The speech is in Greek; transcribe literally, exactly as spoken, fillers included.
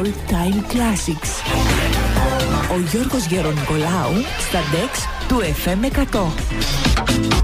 All Time Classics. Ο Γιώργος Γερονικολάου στα ντεξ του εφ εμ εκατό.